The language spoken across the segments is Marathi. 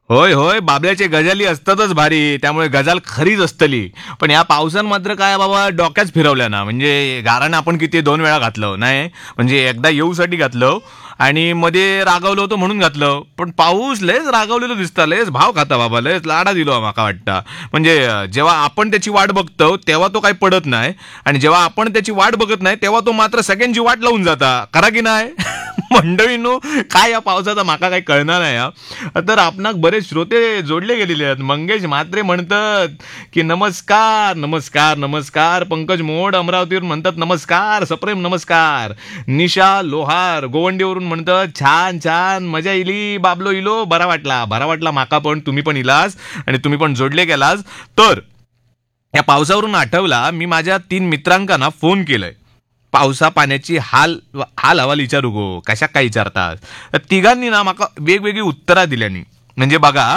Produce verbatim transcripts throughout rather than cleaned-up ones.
होय होय, बाबल्याचे गजाली असतातच भारी, त्यामुळे गजाल खरीच असतली. पण या पावसान मात्र काय बाबा डोक्याच फिरवल्या ना. म्हणजे गारण आपण किती दोन वेळा घातलं नाही, म्हणजे एकदा येऊसाठी घातलं आणि मध्ये रागवलं होतं म्हणून घातलं. पण पाऊस लयच रागवलेलं दिसता, लयच भाव खाता बाबा, लयच लाडा दिलो माका वाटतं. म्हणजे अं, जेव्हा आपण त्याची वाट बघतो तेव्हा तो काही पडत नाही, आणि जेव्हा आपण त्याची वाट बघत नाही तेव्हा तो मात्र सगळ्यांची वाट लावून जाता, खरा की नाही? मंडळींनो, काय या पावसाचा माका काही कळणार नाही हा. तर आपणाक बरेच श्रोते जोडले गेलेले आहेत. मंगेश म्हात्रे म्हणतात की नमस्कार नमस्कार नमस्कार. पंकज मोड अमरावतीवरून म्हणतात नमस्कार सप्रेम नमस्कार. निशा लोहार गोवंडीवरून म्हणतात छान छान, मजा इली बाबलो इलो, बरा वाटला बरा वाटला माका पण, तुम्ही पण इलास आणि तुम्ही पण जोडले गेलास. तर या पावसावरून आठवला, मी माझ्या तीन मित्रांका ना फोन केलंय. पावसा पाण्याची हाल हाल हवाल विचारू गो, कशा काय विचारतात. तर तिघांनी ना माका वेगवेगळी उत्तरा दिल्यानी. म्हणजे बघा,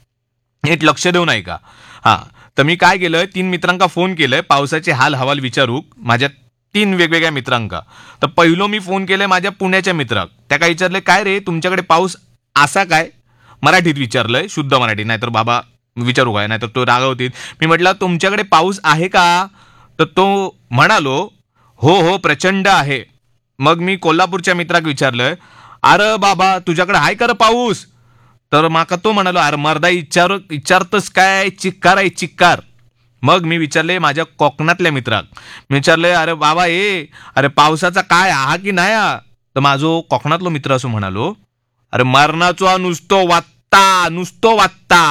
एक लक्ष देऊन ऐका. हा, तर मी काय केलंय, तीन मित्रांका फोन केलंय पावसाचे हाल हवाल विचारूक, माझ्या तीन वेगवेगळ्या मित्रांका. तर पहिलो मी फोन केलाय माझ्या पुण्याच्या मित्राक. त्या काय विचारले, काय रे तुमच्याकडे पाऊस असा काय, मराठीत विचारलंय, शुद्ध मराठी, नाहीतर बाबा विचारू काय, नाहीतर तो रागवतील. मी म्हटलं तुमच्याकडे पाऊस आहे का. तर तो म्हणालो हो हो प्रचंड आहे. मग मी कोल्हापूरच्या मित्राक विचारलं, अरे बाबा तुझ्याकडे आहे का रे पाऊस. तर माका तो म्हणालो, अरे मर्दा विचार विचारतस काय, चिक्कार आहे चिक्कार. मग मी विचारले माझ्या कोकणातल्या मित्राक, मी विचारले अरे बाबा ए, अरे पावसाचा काय हा की नाही हा. तर माझो कोकणातलो मित्र असं म्हणालो, अरे मरणाचो हा नुसतो वात्ता नुसतो वात्ता.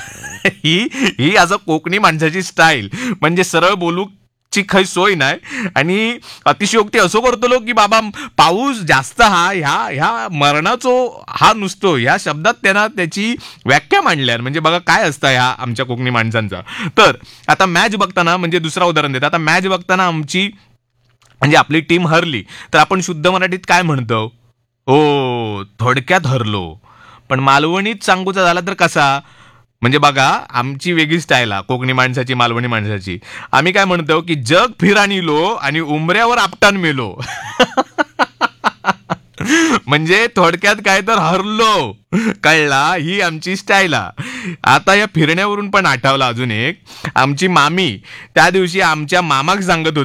ही ही असं कोकणी माणसाची स्टाईल, म्हणजे सरळ बोलू ची काही सोय नाही. आणि अतिशयोक्ती असो करतलो की बाबा पाऊस जास्त हा ह्या ह्या मरणाचो हा नुसतो ह्या शब्दात त्यांना त्याची व्याख्या मांडल्या. म्हणजे बघा काय असतं ह्या आमच्या कोकणी माणसांचा. तर आता मॅच बघताना, म्हणजे दुसरा उदाहरण देतात, आता मॅच बघताना आमची म्हणजे आपली टीम हरली तर आपण शुद्ध मराठीत काय म्हणतो, हो थोडक्यात हरलो. पण मालवणीत सांगूचा झाला तर कसा, म्हणजे बघा आमची वेगळी स्टाईल आहे कोकणी माणसाची मालवणी माणसाची. आम्ही काय म्हणतो की जग फिराणीलो आणि उमऱ्यावर आपटान मेलो. म्हणजे थोडक्यात काय तर हरलो, कळला, ही आमची स्टाईल आहे. आता या फिरण्यावरून पण आठवलं अजून एक, आमची मामी त्या दिवशी आमच्या मामाक सांगत होती